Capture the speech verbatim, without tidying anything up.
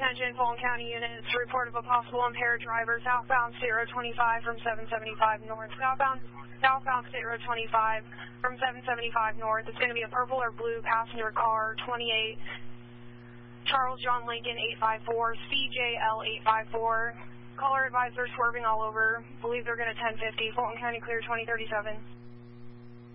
attention, Fulton County units, report of a possible impaired driver, southbound State Road twenty-five from seven seventy-five north, southbound, southbound State Road twenty-five from seven seventy-five north. It's going to be a purple or blue passenger car, twenty-eight, Charles John Lincoln eight five four, C J L eight five four. Caller advisor swerving all over. Believe they're going to ten fifty. Fulton County clear twenty thirty-seven.